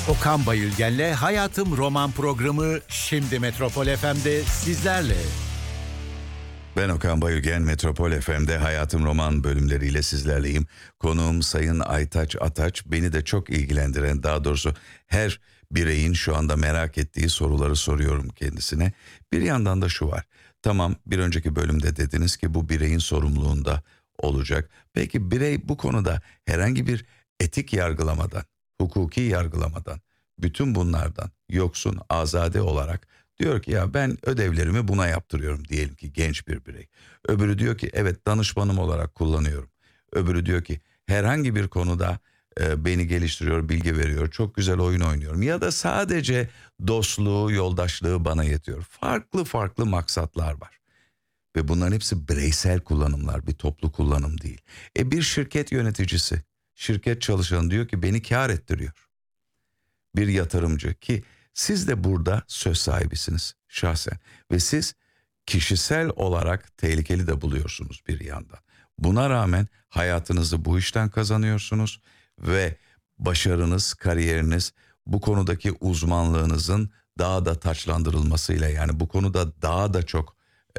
Okan Bayülgen'le Hayatım Roman programı şimdi Metropol FM'de sizlerle. Ben Okan Bayülgen, Metropol FM'de Hayatım Roman bölümleriyle sizlerleyim. Konuğum Sayın Aytaç Ataç, beni de çok ilgilendiren, daha doğrusu her bireyin şu anda merak ettiği soruları soruyorum kendisine. Bir yandan da şu var, tamam bir önceki bölümde dediniz ki bu bireyin sorumluluğunda olacak. Peki birey bu konuda herhangi bir etik yargılamadan, hukuki yargılamadan, bütün bunlardan yoksun, azade olarak diyor ki ya ben ödevlerimi buna yaptırıyorum diyelim ki genç bir birey. Öbürü diyor ki evet danışmanım olarak kullanıyorum. Öbürü diyor ki herhangi bir konuda beni geliştiriyor, bilgi veriyor, çok güzel oyun oynuyorum. Ya da sadece dostluğu, yoldaşlığı bana yetiyor. Farklı farklı maksatlar var. Ve bunların hepsi bireysel kullanımlar, bir toplu kullanım değil. Bir şirket yöneticisi, şirket çalışanı diyor ki beni kâr ettiriyor. Bir yatırımcı ki siz de burada söz sahibisiniz şahsen ve siz kişisel olarak tehlikeli de buluyorsunuz bir yandan. Buna rağmen hayatınızı bu işten kazanıyorsunuz ve başarınız, kariyeriniz bu konudaki uzmanlığınızın daha da taçlandırılmasıyla, yani bu konuda daha da çok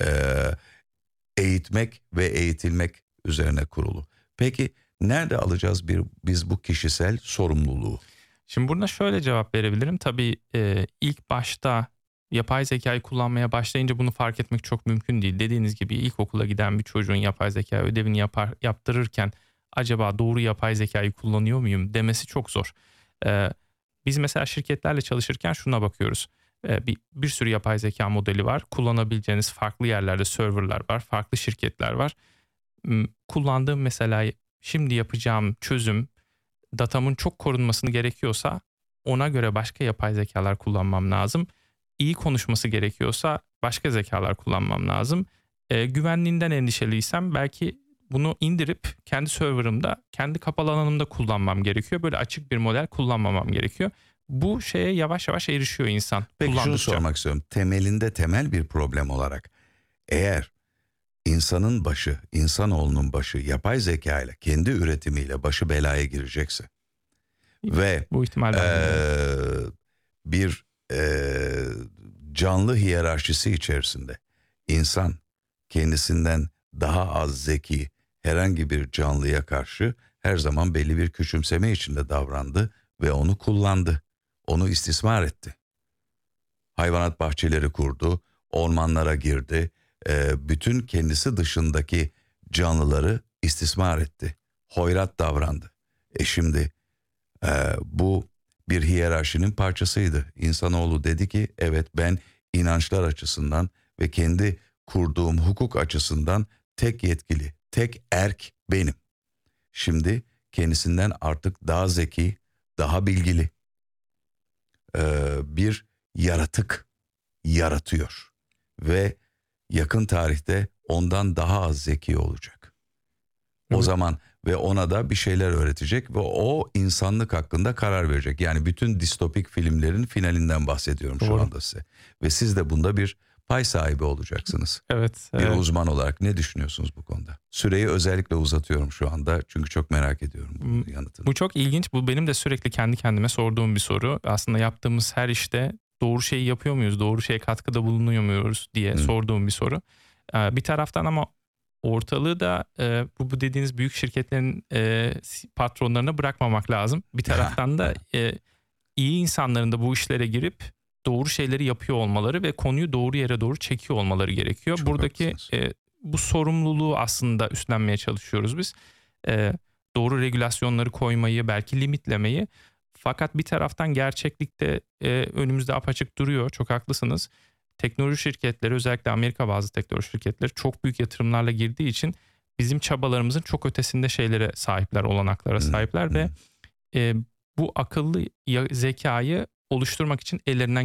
eğitmek ve eğitilmek üzerine kurulu. Peki nerede alacağız biz bu kişisel sorumluluğu? Şimdi burada şöyle cevap verebilirim. Tabii ilk başta yapay zekayı kullanmaya başlayınca bunu fark etmek çok mümkün değil. Dediğiniz gibi ilkokula giden bir çocuğun yapay zeka ödevini yaptırırken acaba doğru yapay zekayı kullanıyor muyum demesi çok zor. Biz mesela şirketlerle çalışırken şuna bakıyoruz. Bir sürü yapay zeka modeli var. Kullanabileceğiniz farklı yerlerde serverlar var. Farklı şirketler var. Kullandığım mesela şimdi yapacağım çözüm datamın çok korunmasını gerekiyorsa ona göre başka yapay zekalar kullanmam lazım. İyi konuşması gerekiyorsa başka zekalar kullanmam lazım. Güvenliğinden endişeliysem belki bunu indirip kendi serverımda, kendi kapalı alanımda kullanmam gerekiyor. Böyle açık bir model kullanmamam gerekiyor. Bu şeye yavaş yavaş erişiyor insan. Peki şunu sormak istiyorum. Temelinde temel bir problem olarak eğer insanın başı, insanoğlunun başı yapay zeka ile, kendi üretimiyle başı belaya girecekse ve bu ihtimal bir canlı hiyerarşisi içerisinde insan kendisinden daha az zeki herhangi bir canlıya karşı her zaman belli bir küçümseme içinde davrandı ve onu kullandı, onu istismar etti. Hayvanat bahçeleri kurdu, ormanlara girdi, bütün kendisi dışındaki canlıları istismar etti. Hoyrat davrandı. Şimdi bu bir hiyerarşinin parçasıydı. İnsanoğlu dedi ki evet ben inançlar açısından ve kendi kurduğum hukuk açısından tek yetkili, tek erk benim. Şimdi kendisinden artık daha zeki, daha bilgili bir yaratık yaratıyor. Ve yakın tarihte ondan daha az zeki olacak. O zaman ve ona da bir şeyler öğretecek ve o insanlık hakkında karar verecek. Yani bütün distopik filmlerin finalinden bahsediyorum şu anda size. Ve siz de bunda bir pay sahibi olacaksınız. Evet. Bir uzman olarak ne düşünüyorsunuz bu konuda? Süreyi özellikle uzatıyorum şu anda çünkü çok merak ediyorum bunun yanıtını. Bu çok ilginç. Bu benim de sürekli kendi kendime sorduğum bir soru. Aslında yaptığımız her işte doğru şeyi yapıyor muyuz? Doğru şeye katkıda bulunuyor muyuz diye sorduğum bir soru. Bir taraftan ama ortalığı da bu dediğiniz büyük şirketlerin patronlarına bırakmamak lazım. Bir taraftan da iyi insanların da bu işlere girip doğru şeyleri yapıyor olmaları ve konuyu doğru yere doğru çekiyor olmaları gerekiyor. Çok buradaki bu sorumluluğu aslında üstlenmeye çalışıyoruz biz. Doğru regülasyonları koymayı, belki limitlemeyi. Fakat bir taraftan gerçeklikte önümüzde apaçık duruyor. Çok haklısınız. Teknoloji şirketleri, özellikle Amerika bazı teknoloji şirketleri çok büyük yatırımlarla girdiği için bizim çabalarımızın çok ötesinde şeylere sahipler, olanaklara sahipler ve bu akıllı zekayı oluşturmak için ellerinden